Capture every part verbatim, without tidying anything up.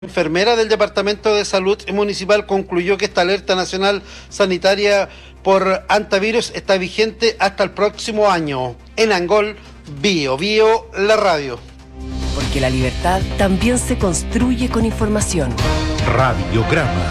Enfermera del Departamento de Salud Municipal concluyó que esta alerta nacional sanitaria por antivirus está vigente hasta el próximo año. En Angol, Bio Bio, la radio. Porque la libertad también se construye con información. Radiograma.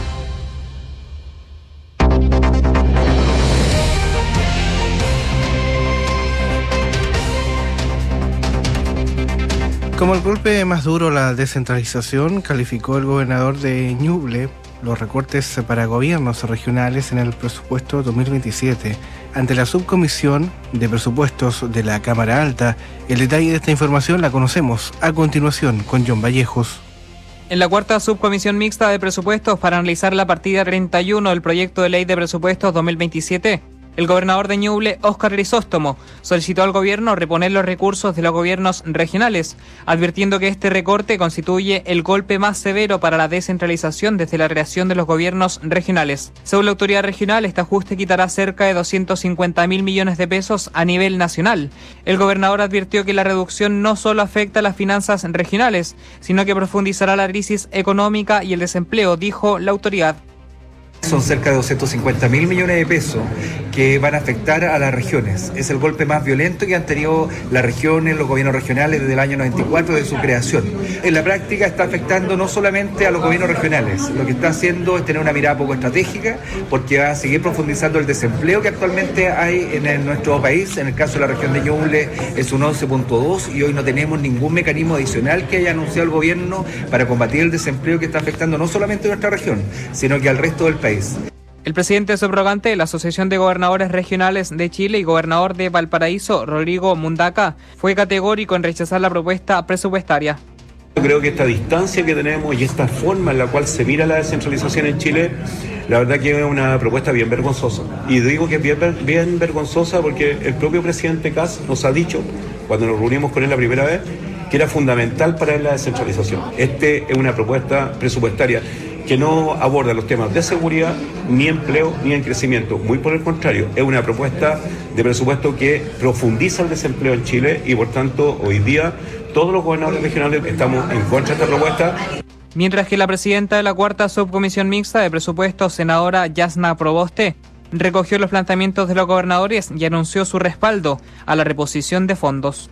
Como el golpe más duro a la descentralización, calificó el gobernador de Ñuble los recortes para gobiernos regionales en el presupuesto dos mil veintisiete. Ante la subcomisión de presupuestos de la Cámara Alta, el detalle de esta información la conocemos a continuación con John Vallejos. En la cuarta subcomisión mixta de presupuestos para analizar la partida treinta y uno del proyecto de ley de presupuestos dos mil veintisiete, el gobernador de Ñuble, Óscar Grisóstomo, solicitó al gobierno reponer los recursos de los gobiernos regionales, advirtiendo que este recorte constituye el golpe más severo para la descentralización desde la creación de los gobiernos regionales. Según la autoridad regional, este ajuste quitará cerca de doscientos cincuenta mil millones de pesos a nivel nacional. El gobernador advirtió que la reducción no solo afecta a las finanzas regionales, sino que profundizará la crisis económica y el desempleo, dijo la autoridad. Son cerca de doscientos cincuenta mil millones de pesos que van a afectar a las regiones. Es el golpe más violento que han tenido las regiones, los gobiernos regionales desde el año noventa y cuatro de su creación. En la práctica está afectando no solamente a los gobiernos regionales, lo que está haciendo es tener una mirada poco estratégica porque va a seguir profundizando el desempleo que actualmente hay en el, nuestro país. En el caso de la región de Ñuble es un once punto dos y hoy no tenemos ningún mecanismo adicional que haya anunciado el gobierno para combatir el desempleo que está afectando no solamente a nuestra región, sino que al resto del país. El presidente subrogante de la Asociación de Gobernadores Regionales de Chile y gobernador de Valparaíso, Rodrigo Mundaca, fue categórico en rechazar la propuesta presupuestaria. Yo creo que esta distancia que tenemos y esta forma en la cual se mira la descentralización en Chile, la verdad que es una propuesta bien vergonzosa. Y digo que es bien, bien vergonzosa porque el propio presidente Kast nos ha dicho, cuando nos reunimos con él la primera vez, que era fundamental para él la descentralización. Este es una propuesta presupuestaria que no aborda los temas de seguridad, ni empleo, ni en crecimiento. Muy por el contrario, es una propuesta de presupuesto que profundiza el desempleo en Chile y por tanto hoy día todos los gobernadores regionales estamos en contra de esta propuesta. Mientras que la presidenta de la cuarta subcomisión mixta de presupuestos, senadora Yasna Proboste, recogió los planteamientos de los gobernadores y anunció su respaldo a la reposición de fondos.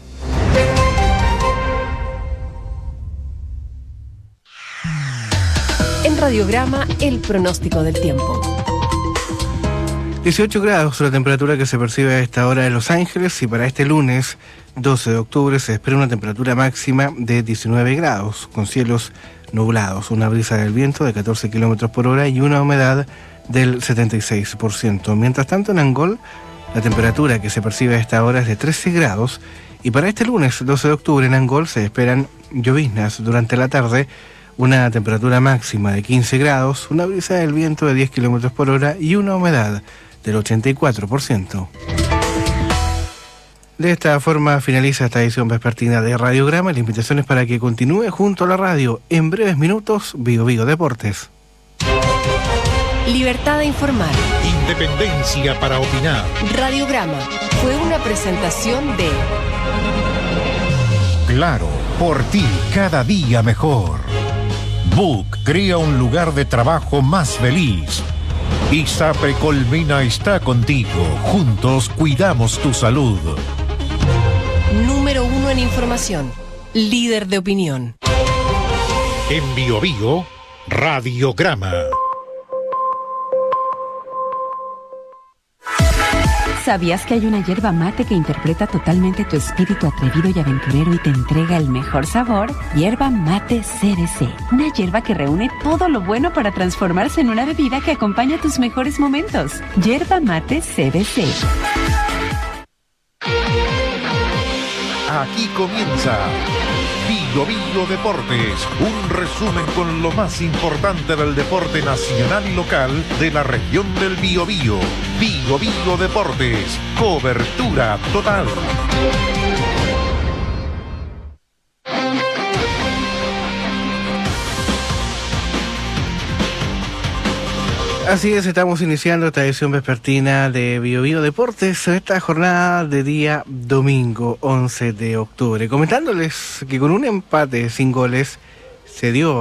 En Radiograma, el pronóstico del tiempo. dieciocho grados la temperatura que se percibe a esta hora en Los Ángeles y para este lunes doce de octubre se espera una temperatura máxima de diecinueve grados con cielos nublados, una brisa del viento de catorce kilómetros por hora y una humedad del setenta y seis por ciento. Mientras tanto en Angol la temperatura que se percibe a esta hora es de trece grados y para este lunes doce de octubre en Angol se esperan lloviznas durante la tarde, una temperatura máxima de quince grados, una brisa del viento de diez kilómetros por hora y una humedad del ochenta y cuatro por ciento. De esta forma finaliza esta edición vespertina de Radiograma. La invitación es para que continúe junto a la radio. En breves minutos, Bio Bio Deportes. Libertad de informar. Independencia para opinar. Radiograma fue una presentación de Claro, por ti cada día mejor. Book crea un lugar de trabajo más feliz. ISAPRE Colmena está contigo. Juntos cuidamos tu salud. Número uno en información. Líder de opinión. En Bio Bio, Radiograma. ¿Sabías que hay una yerba mate que interpreta totalmente tu espíritu atrevido y aventurero y te entrega el mejor sabor? Yerba Mate C D C. Una yerba que reúne todo lo bueno para transformarse en una bebida que acompaña tus mejores momentos. Yerba Mate C D C. Aquí comienza Bio Bio Deportes, un resumen con lo más importante del deporte nacional y local de la región del Biobío. Bio Bio Deportes, cobertura total. Así es, estamos iniciando esta edición vespertina de Bio Bio Deportes, esta jornada de día domingo once de octubre. Comentándoles que con un empate sin goles se dio